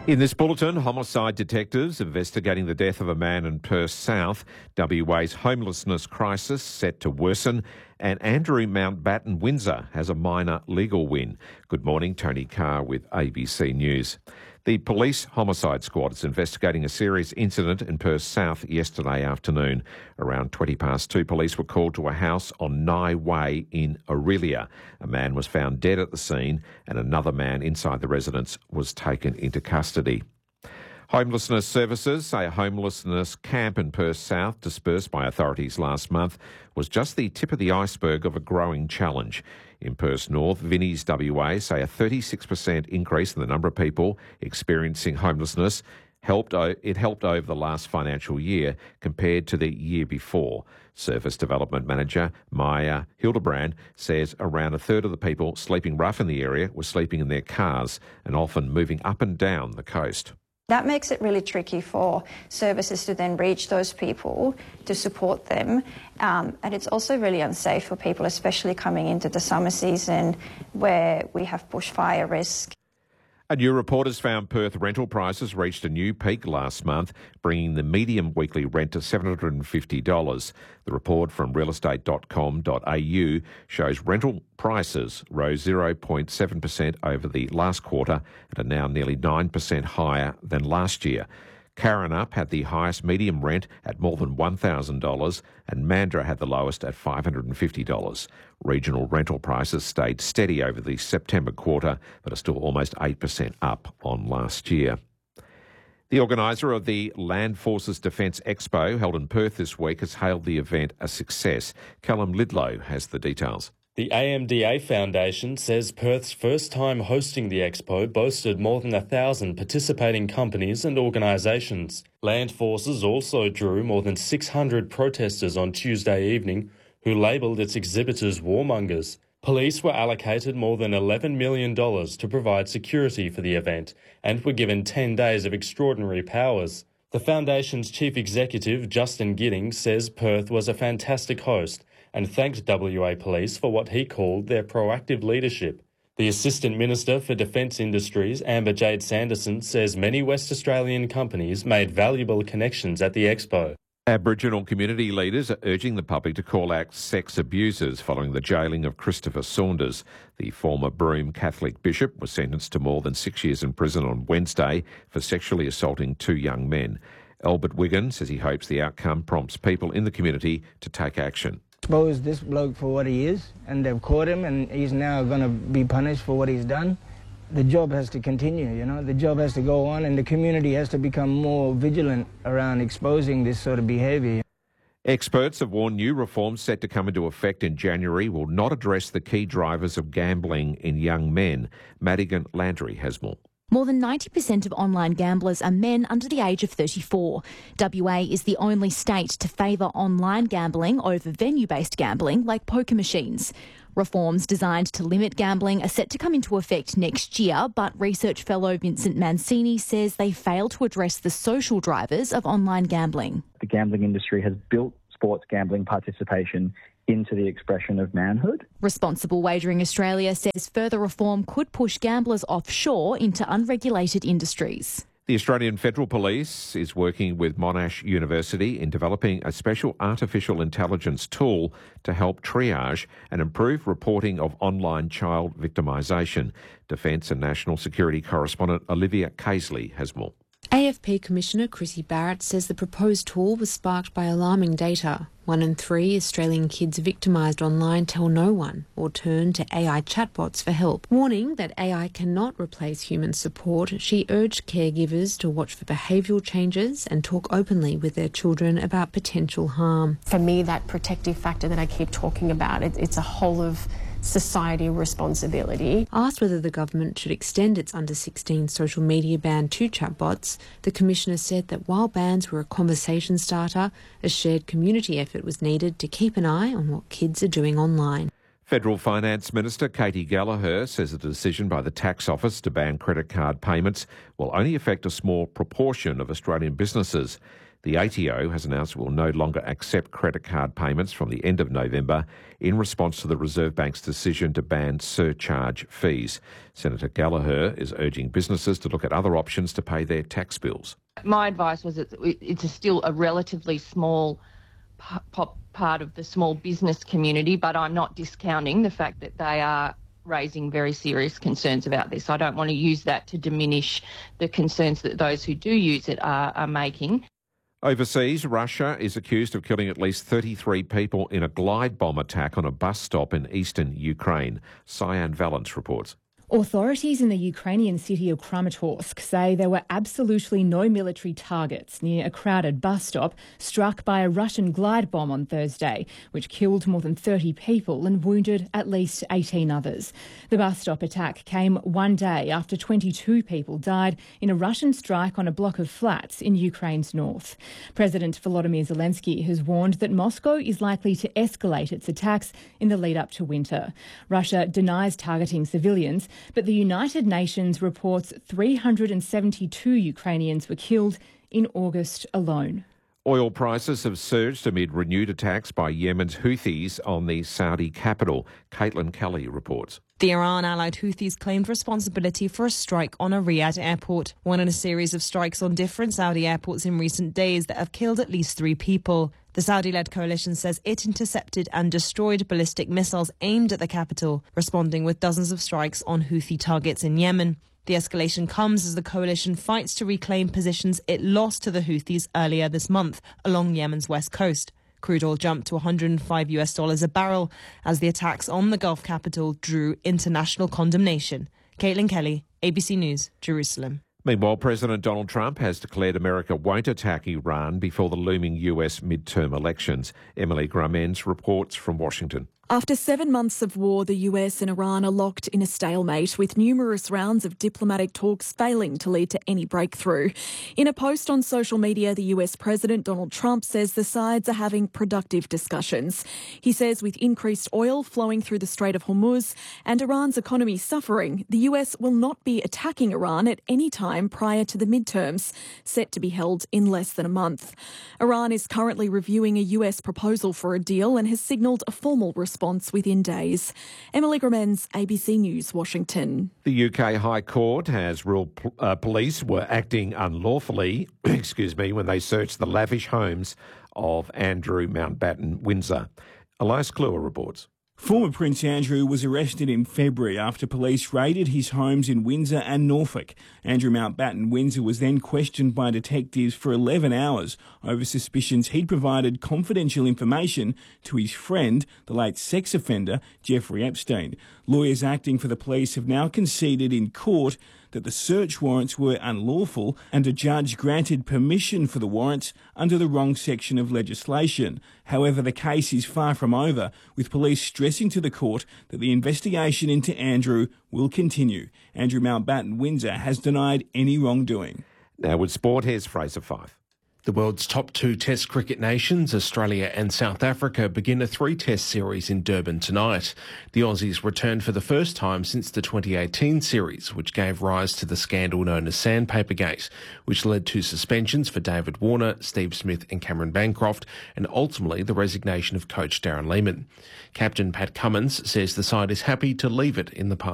In this bulletin, homicide detectives investigating the death of a man in Perth South, WA's homelessness crisis set to worsen, and Andrew Mountbatten Windsor has a minor legal win. Good morning, Tony Carr with ABC News. The police homicide squad is investigating a serious incident in Perth South yesterday afternoon. Around 2:20, police were called to a house on Nye Way in Orelia. A man was found dead at the scene and another man inside the residence was taken into custody. Homelessness services say a homelessness camp in Perth South, dispersed by authorities last month, was just the tip of the iceberg of a growing challenge. In Perth North, Vinnie's WA say a 36% increase in the number of people experiencing homelessness helped over the last financial year compared to the year before. Service Development Manager Maya Hildebrand says around a third of the people sleeping rough in the area were sleeping in their cars and often moving up and down the coast. That makes it really tricky for services to then reach those people to support them. And it's also really unsafe for people, especially coming into the summer season where we have bushfire risk. A new report has found Perth rental prices reached a new peak last month, bringing the median weekly rent to $750. The report from realestate.com.au shows rental prices rose 0.7% over the last quarter and are now nearly 9% higher than last year. Karrinyup had the highest medium rent at more than $1,000 and Mandurah had the lowest at $550. Regional rental prices stayed steady over the September quarter but are still almost 8% up on last year. The organiser of the Land Forces Defence Expo held in Perth this week has hailed the event a success. Callum Lidlow has the details. The AMDA Foundation says Perth's first time hosting the expo boasted more than 1,000 participating companies and organisations. Land Forces also drew more than 600 protesters on Tuesday evening who labelled its exhibitors warmongers. Police were allocated more than $11 million to provide security for the event and were given 10 days of extraordinary powers. The Foundation's Chief Executive, Justin Giddings, says Perth was a fantastic host and thanked WA Police for what he called their proactive leadership. The Assistant Minister for Defence Industries, Amber Jade Sanderson, says many West Australian companies made valuable connections at the expo. Aboriginal community leaders are urging the public to call out sex abusers following the jailing of Christopher Saunders. The former Broome Catholic bishop was sentenced to more than 6 years in prison on Wednesday for sexually assaulting 2 young men. Albert Wiggin says he hopes the outcome prompts people in the community to take action. Expose this bloke for what he is, and they've caught him, and he's now going to be punished for what he's done. The job has to continue, the job has to go on, and the community has to become more vigilant around exposing this sort of behaviour. Experts have warned new reforms set to come into effect in January will not address the key drivers of gambling in young men. Madigan Landry has more. More than 90% of online gamblers are men under the age of 34. WA is the only state to favour online gambling over venue-based gambling like poker machines. Reforms designed to limit gambling are set to come into effect next year, but research fellow Vincent Mancini says they fail to address the social drivers of online gambling. The gambling industry has built sports gambling participation into the expression of manhood. Responsible Wagering Australia says further reform could push gamblers offshore into unregulated industries. The Australian Federal Police is working with Monash University in developing a special artificial intelligence tool to help triage and improve reporting of online child victimisation. Defence and National Security correspondent Olivia Casely has more. AFP Commissioner Chrissy Barrett says the proposed tool was sparked by alarming data. 1 in 3 Australian kids victimised online tell no one or turn to AI chatbots for help. Warning that AI cannot replace human support, she urged caregivers to watch for behavioural changes and talk openly with their children about potential harm. For me, that protective factor that I keep talking about, it's a whole of society responsibility. Asked whether the government should extend its under-16 social media ban to chatbots, the Commissioner said that while bans were a conversation starter, a shared community effort was needed to keep an eye on what kids are doing online. Federal Finance Minister Katie Gallagher says the decision by the Tax Office to ban credit card payments will only affect a small proportion of Australian businesses. The ATO has announced it will no longer accept credit card payments from the end of November in response to the Reserve Bank's decision to ban surcharge fees. Senator Gallagher is urging businesses to look at other options to pay their tax bills. My advice was it's still a relatively small part of the small business community, but I'm not discounting the fact that they are raising very serious concerns about this. I don't want to use that to diminish the concerns that those who do use it are making. Overseas, Russia is accused of killing at least 33 people in a glide bomb attack on a bus stop in eastern Ukraine. Cyan Valance reports. Authorities in the Ukrainian city of Kramatorsk say there were absolutely no military targets near a crowded bus stop struck by a Russian glide bomb on Thursday, which killed more than 30 people and wounded at least 18 others. The bus stop attack came one day after 22 people died in a Russian strike on a block of flats in Ukraine's north. President Volodymyr Zelensky has warned that Moscow is likely to escalate its attacks in the lead up to winter. Russia denies targeting civilians, but the United Nations reports 372 Ukrainians were killed in August alone. Oil prices have surged amid renewed attacks by Yemen's Houthis on the Saudi capital. Caitlin Kelly reports. The Iran-allied Houthis claimed responsibility for a strike on a Riyadh airport, one in a series of strikes on different Saudi airports in recent days that have killed at least 3 people. The Saudi-led coalition says it intercepted and destroyed ballistic missiles aimed at the capital, responding with dozens of strikes on Houthi targets in Yemen. The escalation comes as the coalition fights to reclaim positions it lost to the Houthis earlier this month along Yemen's west coast. Crude oil jumped to $105 a barrel as the attacks on the Gulf capital drew international condemnation. Caitlin Kelly, ABC News, Jerusalem. Meanwhile, President Donald Trump has declared America won't attack Iran before the looming US midterm elections. Emily Gramenz reports from Washington. After 7 months of war, the US and Iran are locked in a stalemate, with numerous rounds of diplomatic talks failing to lead to any breakthrough. In a post on social media, the US President Donald Trump says the sides are having productive discussions. He says with increased oil flowing through the Strait of Hormuz and Iran's economy suffering, the US will not be attacking Iran at any time prior to the midterms, set to be held in less than a month. Iran is currently reviewing a US proposal for a deal and has signalled a formal response within days. Emily Gramenz, ABC News, Washington. The UK High Court has ruled police were acting unlawfully, when they searched the lavish homes of Andrew Mountbatten Windsor. Elias Kluwer reports. Former Prince Andrew was arrested in February after police raided his homes in Windsor and Norfolk. Andrew Mountbatten Windsor was then questioned by detectives for 11 hours over suspicions he'd provided confidential information to his friend, the late sex offender Jeffrey Epstein. Lawyers acting for the police have now conceded in court that the search warrants were unlawful and a judge granted permission for the warrants under the wrong section of legislation. However, the case is far from over, with police stressing to the court that the investigation into Andrew will continue. Andrew Mountbatten Windsor has denied any wrongdoing. Now with sport, here's Fraser Fyfe. The world's top 2 Test cricket nations, Australia and South Africa, begin a 3-test series in Durban tonight. The Aussies returned for the first time since the 2018 series, which gave rise to the scandal known as Sandpapergate, which led to suspensions for David Warner, Steve Smith and Cameron Bancroft, and ultimately the resignation of coach Darren Lehmann. Captain Pat Cummins says the side is happy to leave it in the past.